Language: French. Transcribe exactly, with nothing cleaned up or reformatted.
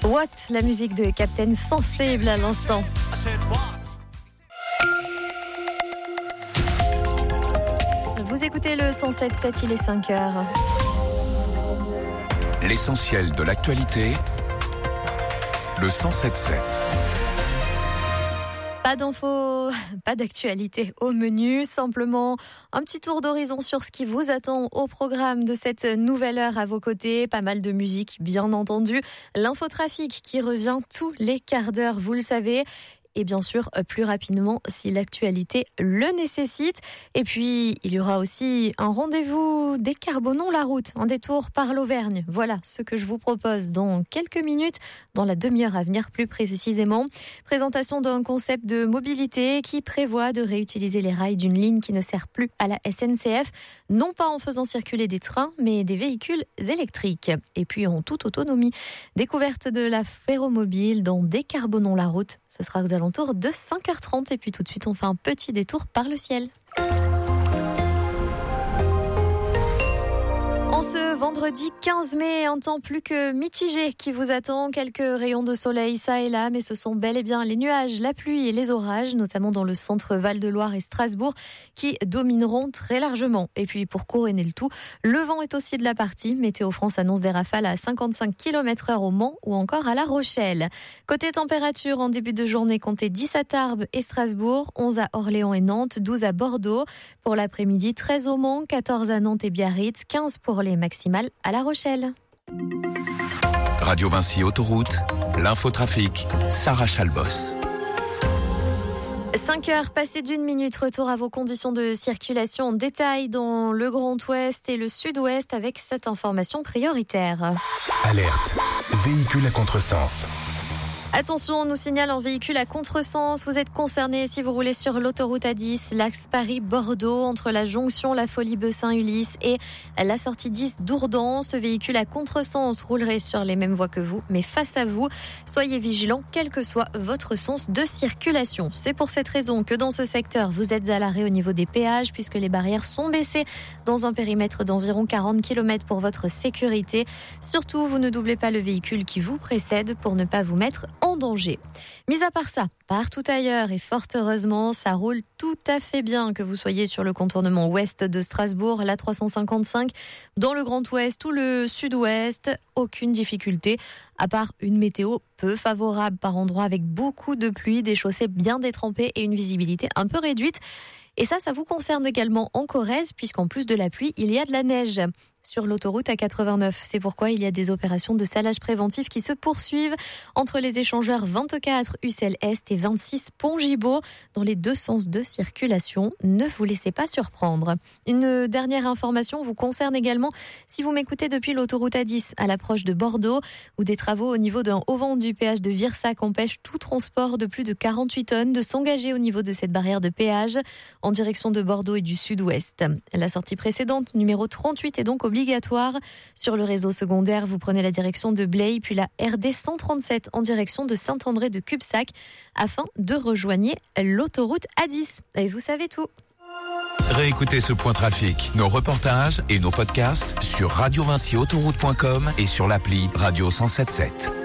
What, la musique de Captain Sensible à l'instant. Vous écoutez le cent sept virgule sept, il est cinq heures. L'essentiel de l'actualité, le cent sept virgule sept. Pas d'infos, pas d'actualité au menu, simplement un petit tour d'horizon sur ce qui vous attend au programme de cette nouvelle heure à vos côtés. Pas mal de musique, bien entendu. L'infotrafic qui revient tous les quarts d'heure, vous le savez. Et bien sûr, plus rapidement si l'actualité le nécessite. Et puis, il y aura aussi un rendez-vous Décarbonons la route, un détour par l'Auvergne. Voilà ce que je vous propose dans quelques minutes, dans la demi-heure à venir plus précisément. Présentation d'un concept de mobilité qui prévoit de réutiliser les rails d'une ligne qui ne sert plus à la S N C F, non pas en faisant circuler des trains, mais des véhicules électriques. Et puis en toute autonomie, découverte de la ferromobile dans Décarbonons la route. Ce sera aux alentours de cinq heures trente et puis tout de suite on fait un petit détour par le ciel. En ce vendredi quinze mai, un temps plus que mitigé qui vous attend. Quelques rayons de soleil ça et là, mais ce sont bel et bien les nuages, la pluie et les orages, notamment dans le centre Val-de-Loire et Strasbourg, qui domineront très largement. Et puis pour couronner le tout, le vent est aussi de la partie. Météo France annonce des rafales à cinquante-cinq kilomètres heure au Mans ou encore à La Rochelle. Côté température, en début de journée, comptez dix à Tarbes et Strasbourg, onze à Orléans et Nantes, douze à Bordeaux. Pour l'après-midi, treize au Mans, quatorze à Nantes et Biarritz, quinze pour les maximales à La Rochelle. Radio Vinci Autoroute, l'infotrafic, Sarah Chalbos. cinq heures passées d'une minute, retour à vos conditions de circulation en détail dans le Grand Ouest et le Sud-Ouest avec cette information prioritaire. Alerte, véhicule à contresens. Attention, on nous signale un véhicule à contresens. Vous êtes concerné si vous roulez sur l'autoroute A dix, l'axe Paris-Bordeaux, entre la jonction La Folie-Bessin-Ulysse et la sortie dix d'Ourdan. Ce véhicule à contresens roulerait sur les mêmes voies que vous, mais face à vous. Soyez vigilants, quel que soit votre sens de circulation. C'est pour cette raison que dans ce secteur, vous êtes à l'arrêt au niveau des péages, puisque les barrières sont baissées dans un périmètre d'environ quarante kilomètres pour votre sécurité. Surtout, vous ne doublez pas le véhicule qui vous précède pour ne pas vous mettre en danger. Mis à part ça, partout ailleurs et fort heureusement, ça roule tout à fait bien, que vous soyez sur le contournement ouest de Strasbourg, la trois cent cinquante-cinq, dans le Grand Ouest ou le Sud-Ouest, aucune difficulté, à part une météo peu favorable par endroits avec beaucoup de pluie, des chaussées bien détrempées et une visibilité un peu réduite. Et ça, ça vous concerne également en Corrèze, puisqu'en plus de la pluie, il y a de la neige sur l'autoroute A quatre-vingt-neuf. C'est pourquoi il y a des opérations de salage préventif qui se poursuivent entre les échangeurs vingt-quatre Ussel Est et vingt-six Pont-Gibaud dans les deux sens de circulation. Ne vous laissez pas surprendre. Une dernière information vous concerne également si vous m'écoutez depuis l'autoroute A dix à l'approche de Bordeaux, où des travaux au niveau d'un haut-vent du péage de Virsac empêchent tout transport de plus de quarante-huit tonnes de s'engager au niveau de cette barrière de péage en direction de Bordeaux et du Sud-Ouest. La sortie précédente, numéro trente-huit, est donc obligatoire. Sur le réseau secondaire, vous prenez la direction de Blaye, puis la R D cent trente-sept en direction de Saint-André de Cubsac afin de rejoindre l'autoroute A dix. Et vous savez tout. Réécoutez ce point trafic, nos reportages et nos podcasts sur radio vinci autoroute point com et sur l'appli Radio cent sept virgule sept.